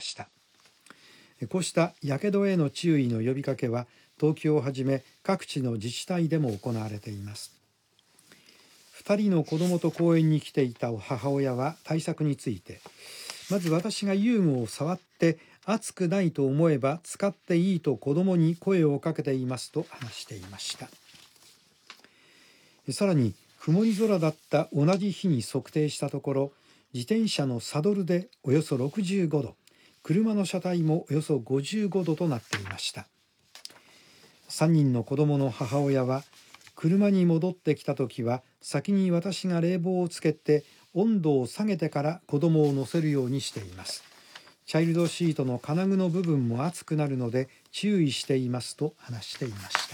した。こうしたやけどへの注意の呼びかけは東京をはじめ各地の自治体でも行われています。2人の子どもと公園に来ていた母親は対策について、まず私が遊具を触って熱くないと思えば使っていいと子どもに声をかけていますと話していました。さらに曇り空だった同じ日に測定したところ、自転車のサドルでおよそ65度、車の車体もおよそ55度となっていました。3人の子どもの母親は、車に戻ってきたときは先に私が冷房をつけて温度を下げてから子どもを乗せるようにしています。チャイルドシートの金具の部分も熱くなるので注意していますと話していました。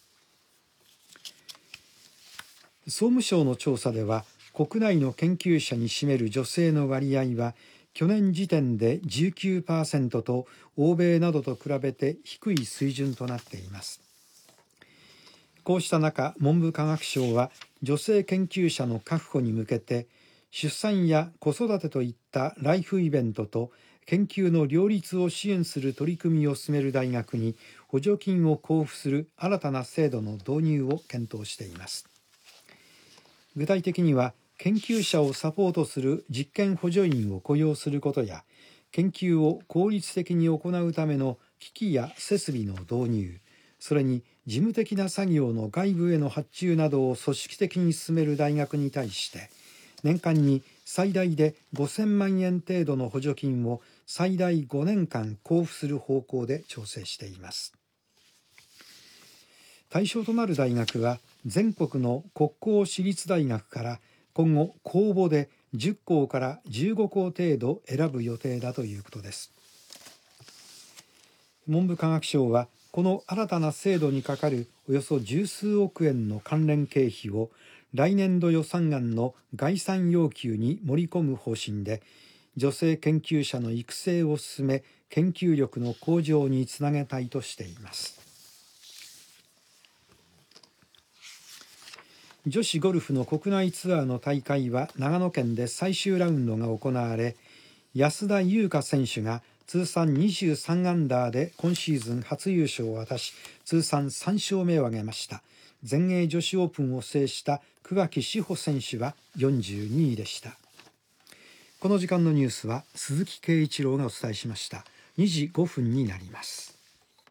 総務省の調査では、国内の研究者に占める女性の割合は去年時点で 19% と欧米などと比べて低い水準となっています。こうした中、文部科学省は女性研究者の確保に向けて、出産や子育てといったライフイベントと研究の両立を支援する取り組みを進める大学に補助金を交付する新たな制度の導入を検討しています。具体的には、研究者をサポートする実験補助員を雇用することや、研究を効率的に行うための機器や設備の導入、それに事務的な作業の外部への発注などを組織的に進める大学に対して、年間に最大で5000万円程度の補助金を最大5年間交付する方向で調整しています。対象となる大学は、全国の国公私立大学から今後公募で10校から15校程度選ぶ予定だということです。文部科学省は、この新たな制度にかかるおよそ十数億円の関連経費を来年度予算案の概算要求に盛り込む方針で、女性研究者の育成を進め、研究力の向上につなげたいとしています。女子ゴルフの国内ツアーの大会は長野県で最終ラウンドが行われ、安田祐香選手が通算23アンダーで今シーズン初優勝を果たし、通算3勝目を挙げました。全英女子オープンを制した桑木志帆選手は42位でした。この時間のニュースは鈴木圭一郎がお伝えしました。2時5分になります。